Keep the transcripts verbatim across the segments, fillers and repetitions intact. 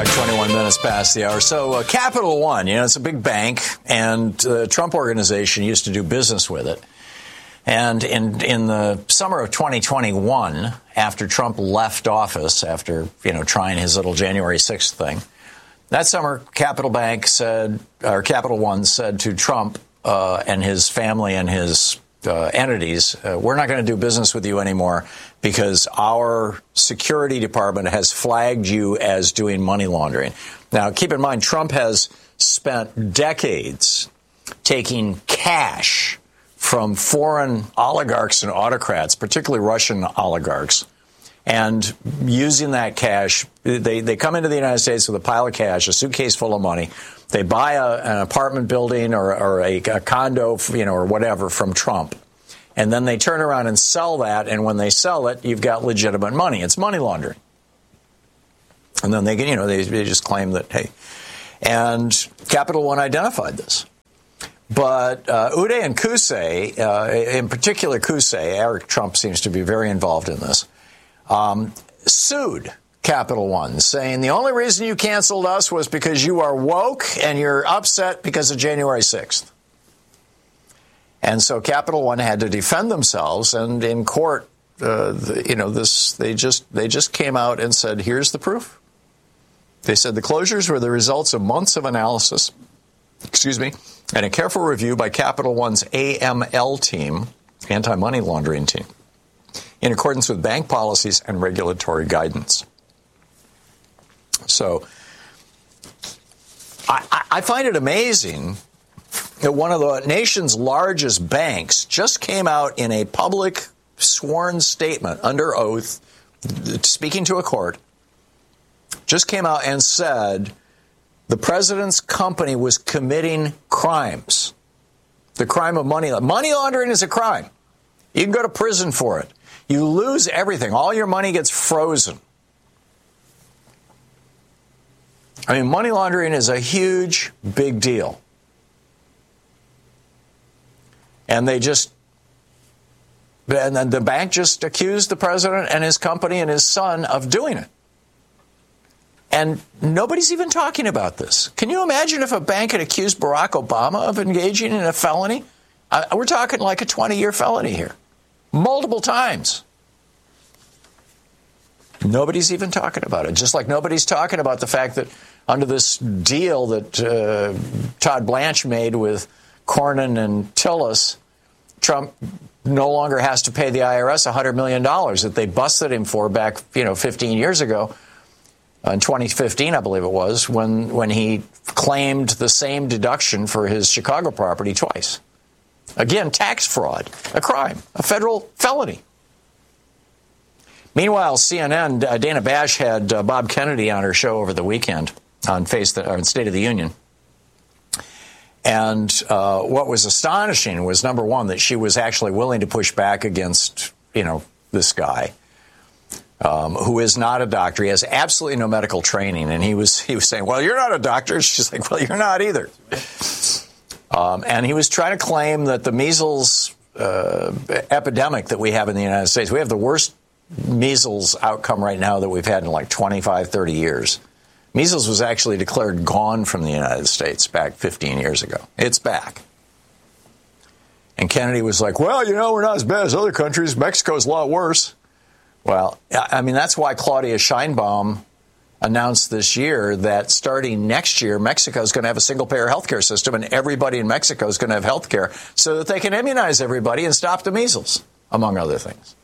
back, twenty-one minutes past the hour. So uh, Capital One, you know, it's a big bank, and the Trump Organization used to do business with it. And in in the summer of twenty twenty-one, after Trump left office, after, you know, trying his little January sixth thing, that summer, Capital Bank said, or Capital One said to Trump uh, and his family and his uh, entities, uh, we're not going to do business with you anymore because our security department has flagged you as doing money laundering. Now, keep in mind, Trump has spent decades taking cash from foreign oligarchs and autocrats, particularly Russian oligarchs, and using that cash. They, they come into the United States with a pile of cash, a suitcase full of money. They buy a, an apartment building or, or a, a condo, you know, or whatever from Trump. And then they turn around and sell that. And when they sell it, you've got legitimate money. It's money laundering. And then they can, you know, they, they just claim that, hey, and Capital One identified this. But uh, Uday and Qusay, uh, in particular Qusay, Eric Trump seems to be very involved in this, um, sued Capital One, saying the only reason you canceled us was because you are woke and you're upset because of January sixth. And so Capital One had to defend themselves, and in court, uh, the, you know, this they just they just came out and said, here's the proof. They said the closures were the results of months of analysis, excuse me, and a careful review by Capital One's A M L team, anti-money laundering team, in accordance with bank policies and regulatory guidance. So I, I find it amazing that one of the nation's largest banks just came out in a public sworn statement under oath, speaking to a court, just came out and said the president's company was committing crimes. The crime of money laundering. Money laundering is a crime. You can go to prison for it. You lose everything. All your money gets frozen. I mean, money laundering is a huge, big deal. And they just, and then the bank just accused the president and his company and his son of doing it. And nobody's even talking about this. Can you imagine if a bank had accused Barack Obama of engaging in a felony? Uh, we're talking like a twenty-year felony here. Multiple times. Nobody's even talking about it. Just like nobody's talking about the fact that under this deal that uh, Todd Blanche made with Cornyn and Tillis, Trump no longer has to pay the I R S one hundred million dollars that they busted him for back, you know, fifteen years ago. In twenty fifteen, I believe it was, when, when he claimed the same deduction for his Chicago property twice. Again, tax fraud, a crime, a federal felony. Meanwhile, C N N, uh, Dana Bash had uh, Bob Kennedy on her show over the weekend on Face the, or on State of the Union. And uh, what was astonishing was, number one, that she was actually willing to push back against, you know, this guy. Um, who is not a doctor. He has absolutely no medical training. And he was he was saying, well, you're not a doctor. She's like, well, you're not either. Um, and he was trying to claim that the measles uh, epidemic that we have in the United States, we have the worst measles outcome right now that we've had in like twenty-five, thirty years. Measles was actually declared gone from the United States back fifteen years ago. It's back. And Kennedy was like, well, you know, we're not as bad as other countries. Mexico's a lot worse. Well, I mean, that's why Claudia Sheinbaum announced this year that starting next year, Mexico is going to have a single-payer health care system, and everybody in Mexico is going to have health care so that they can immunize everybody and stop the measles, among other things.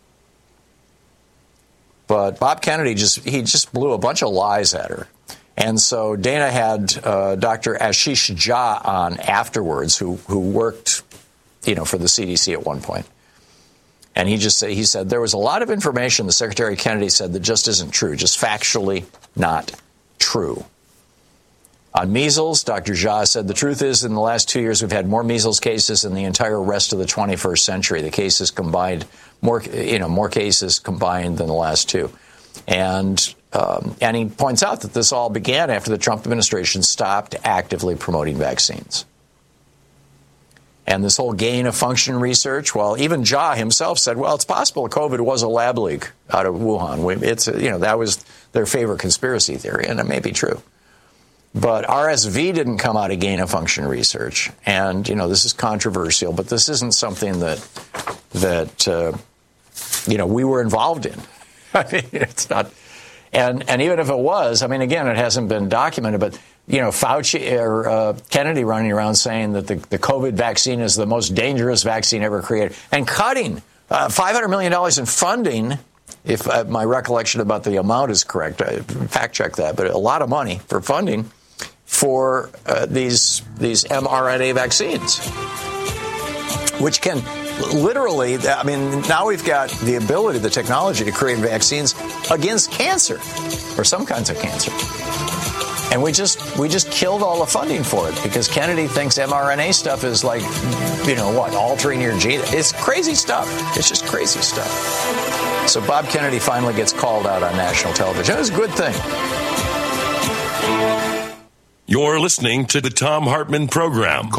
But Bob Kennedy just he just blew a bunch of lies at her. And so Dana had uh, Doctor Ashish Jha on afterwards, who who worked, you know, for the C D C at one point. And he just said, he said there was a lot of information the Secretary Kennedy said that just isn't true, just factually not true. On measles, Doctor Jha said the truth is in the last two years we've had more measles cases than the entire rest of the twenty-first century. The cases combined, more you know, more cases combined than the last two. And um, and he points out that this all began after the Trump administration stopped actively promoting vaccines. And this whole gain of function research, well, even Jha himself said, well, it's possible COVID was a lab leak out of Wuhan. It's, you know, that was their favorite conspiracy theory, and it may be true. But R S V didn't come out of gain of function research. And, you know, this is controversial, but this isn't something that, that uh, you know, we were involved in. I mean, it's not. And, and even if it was, I mean, again, it hasn't been documented, but, you know, Fauci or uh, Kennedy running around saying that the, the COVID vaccine is the most dangerous vaccine ever created and cutting uh, five hundred million dollars in funding, if uh, my recollection about the amount is correct. I fact check that, but a lot of money for funding for uh, these these mRNA vaccines, which can literally, I mean, now we've got the ability, the technology to create vaccines against cancer, or some kinds of cancer. And we just we just killed all the funding for it because Kennedy thinks mRNA stuff is like, you know what, altering your gene. It's crazy stuff. It's just crazy stuff. So Bob Kennedy finally gets called out on national television. It was a good thing. You're listening to the Thom Hartmann Program.